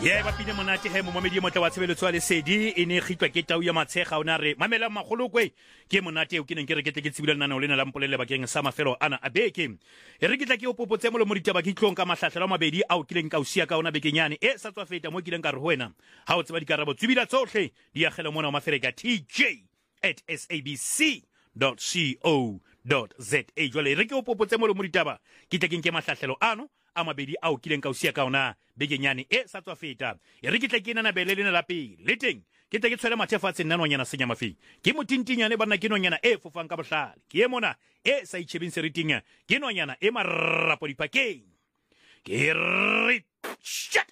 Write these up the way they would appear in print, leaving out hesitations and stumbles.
ye ba pine monate he mo momedi motla wa tshebeletso le sedi ene khitwa ke tau ya matshega ona re mamela magolokwe ke monate o keneng ke re ke tsebile nana o lena la mpolele bakeng sa mafelo ana a beke e re kitla ke o popotse mo le mo ditaba ke tlong ka mahlahlelo mabedi a o kileng ka o sia ka ona bekenyane e sa tswa feta mo kileng ka re ho wena ha o tseba dikarabo tsubila tsohle di agela mona o mafereka tj@sabc.co.za jwale re ke o popotse mo le mo ditaba ke tla ke nke mahlahlelo ano a mabedi a o kileng ka o sia ka ona bekenyane e sa tswa feta e re kitla ke nana bele lena la pele le teng ke tla ke tshwela mathefatshe nnanonyana senya mafi ke motintinyane bana ke nonyana e fofang ka bohlale ke e mona e sa itshebeng seriting ke nonyana e marapo dipakeng ke re shit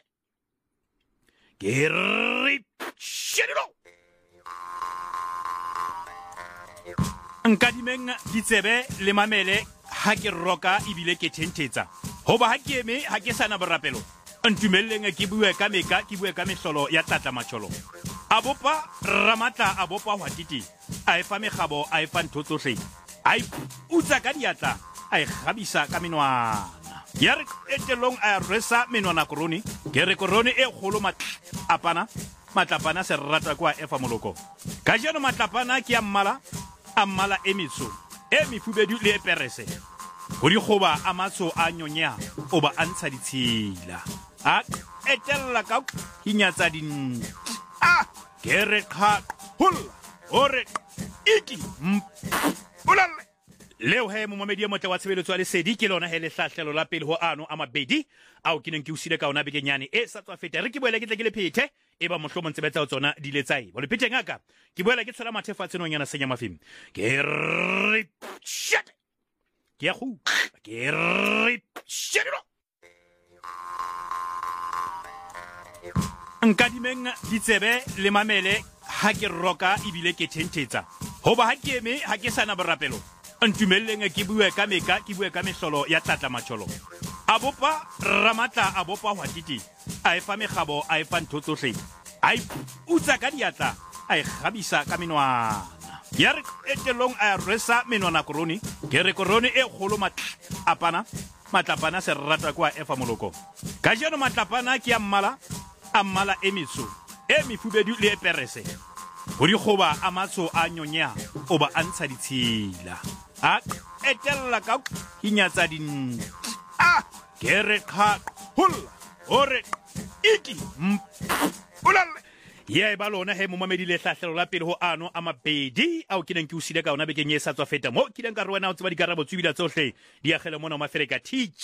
nkadimeng ditsebe le mamele ha ke roka ebile ke thentetsa hoba ha ke eme ha ke sana borapelo ntumelleng ke bue ka meka ke bue ka mehlolo ya tlatla matsholo abopa ramatla abopa hwatiti a efa megabo a efa ntho tsohle a utsa ka diatla a gabisa ka menwana ya re etelong a resa menwana koroni ke re koroni e kgolo matlapana se rata kwa efa moloko ka jeno matlapana ke a mmala emitso e mefubedu le perese ho dikgoba a matso a nyonya o ba antsha ditshila a etella ka hinyatsa din ke re kha holla ore iki ulale leo he mo momedi motla wa tshebeletso le sedi ke lona he le hlahlelo la pele ho ano a mabedi a o kineng ke usile ka ona bekenyane e sa tswa feta re ke boela ke tle ke le phethe e ba mohlomo ntsebetsa tsona di letsai bo le phete ngaka ke boela ke tshwela mathefatse nonyana senya mafim ke re shit ke ya go ke re shit nkadimeng ditsebe le mamele ha ke roka ebile ke thentetsa hoba ha ke eme ha ke sana borapelo ntumelleng ke bue ka meka ke bue ka mehlolo ya tlatla matsholo abopa ramatla abopa hwatiti a efa megabo a efa ntho tsohle a utsa ka diatla a gabisa ka menwana ya re etelong a resa menwana koroni ke re koroni e kgolo matlapana se rata kwa efa moloko ka jeno matlapana ke a mmala emitso e mefubedu le perese ho dikgoba a matso a nyonya o ba antsha ditshila a etella ka hinyatsa din ke re kha holla ore iki ulale ye ba lona he mo mamedi le hlahlelo la pele ho ano a mabedi a o kineng ke usile ka ona bekeng e sa tswa feta mo kileng ka re wena o tseba dikarabo tsubila tsohle di agela mona o mafereka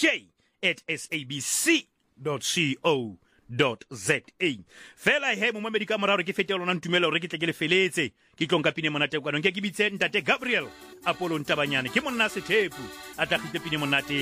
tj@sabc.co.za fela he mo mamedi ka moraro ke fete lona ntumela re ke tle ke le feletse ke tlong ka pine monate kwanong ke bitse ntate Gabriel Apollo Ntabanyane ke monna sethepu a tla khite pine monate